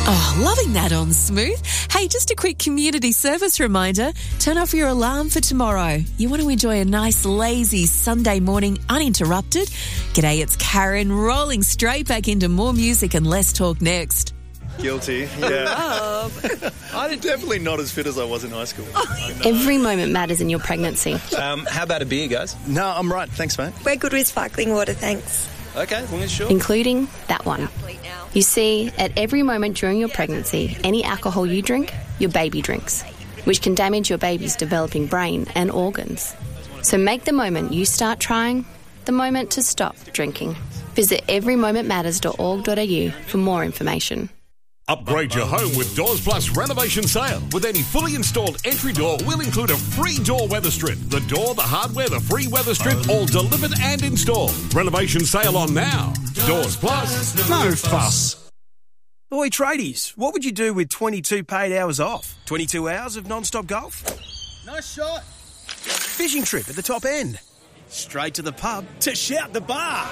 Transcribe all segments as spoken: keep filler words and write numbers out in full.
Oh, loving that on Smooth. Hey, just a quick community service reminder. Turn off your alarm for tomorrow. You want to enjoy a nice, lazy Sunday morning uninterrupted? G'day, it's Karen, rolling straight back into more music and less talk next. Guilty, yeah. I'm definitely not as fit as I was in high school. Every moment matters in your pregnancy. Um, how about a beer, guys? No, I'm right. Thanks, mate. We're good with sparkling water, thanks. Okay, as long as sure. Including that one. You see, at every moment during your pregnancy, any alcohol you drink, your baby drinks, which can damage your baby's developing brain and organs. So make the moment you start trying the moment to stop drinking. Visit every moment matters dot org dot a u for more information. Upgrade your home with Doors Plus renovation sale. With any fully installed entry door, we'll include a free door weather strip. The door, the hardware, the free weather strip, all delivered and installed. Renovation sale on now. Doors Plus. No fuss. Oi, tradies, what would you do with twenty-two paid hours off? twenty-two hours of non-stop golf? Nice shot. Fishing trip at the top end? Straight to the pub to shout the bar?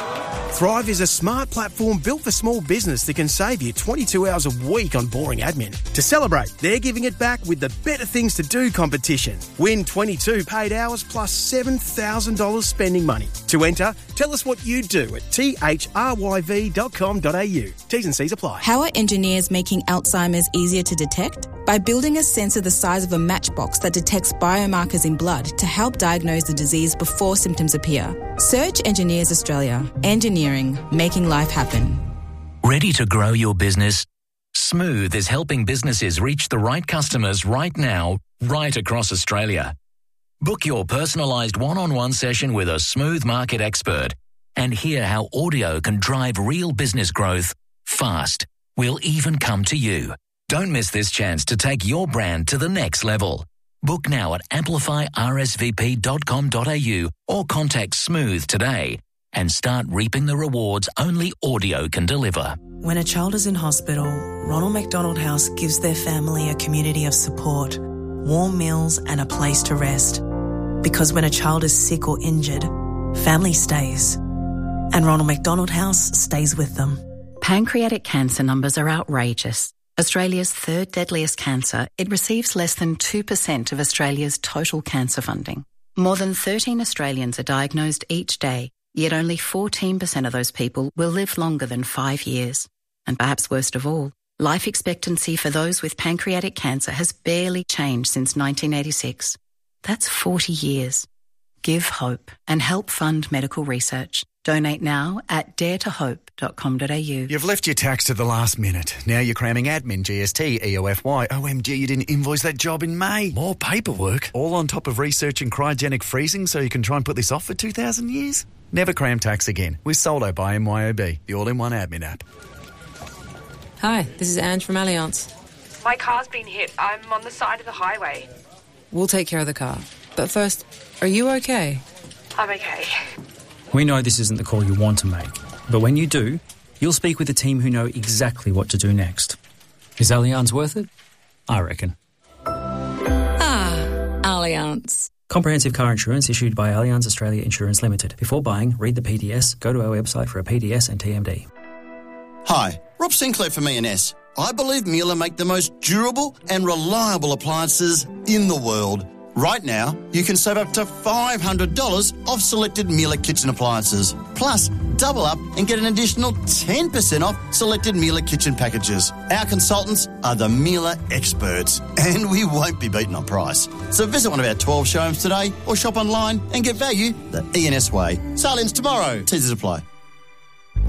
Thrive is a smart platform built for small business that can save you twenty-two hours a week on boring admin. To celebrate, they're giving it back with the Better Things to Do competition. Win twenty-two paid hours plus seven thousand dollars spending money. To enter, tell us what you do at t h r y v dot com dot a u. T's and C's apply. How are engineers making Alzheimer's easier to detect? By building a sensor the size of a matchbox that detects biomarkers in blood to help diagnose the disease before symptoms appear. Search Engineers Australia. Engineering, making life happen. Ready to grow your business? Smooth is helping businesses reach the right customers right now, right across Australia. Book your personalised one-on-one session with a Smooth market expert and hear how audio can drive real business growth fast. We'll even come to you. Don't miss this chance to take your brand to the next level. Book now at amplify r s v p dot com dot a u or contact Smooth today and start reaping the rewards only audio can deliver. When a child is in hospital, Ronald McDonald House gives their family a community of support, warm meals and a place to rest. Because when a child is sick or injured, family stays. And Ronald McDonald House stays with them. Pancreatic cancer numbers are outrageous. Australia's third deadliest cancer, it receives less than two percent of Australia's total cancer funding. More than thirteen Australians are diagnosed each day, yet only fourteen percent of those people will live longer than five years. And perhaps worst of all, life expectancy for those with pancreatic cancer has barely changed since nineteen eighty-six. That's forty years. Give hope and help fund medical research. Donate now at dare to hope dot com dot a u. You've left your tax to the last minute. Now you're cramming admin, G S T, E O F Y. O M G, you didn't invoice that job in May. More paperwork. All on top of researching cryogenic freezing so you can try and put this off for two thousand years? Never cram tax again with Solo by M Y O B, the all-in-one admin app. Hi, this is Ange from Allianz. My car's been hit. I'm on the side of the highway. We'll take care of the car. But first, are you okay? I'm okay. We know this isn't the call you want to make, but when you do, you'll speak with a team who know exactly what to do next. Is Allianz worth it? I reckon. Ah, Allianz. Comprehensive car insurance issued by Allianz Australia Insurance Limited. Before buying, read the P D S, go to our website for a P D S and T M D. Hi, Rob Sinclair from E and S. I believe Miele make the most durable and reliable appliances in the world. Right now, you can save up to five hundred dollars off selected Miele kitchen appliances. Plus, double up and get an additional ten percent off selected Miele kitchen packages. Our consultants are the Miele experts, and we won't be beaten on price. So visit one of our twelve showrooms today or shop online and get value the E and S way. Sale ends tomorrow. Teasers apply.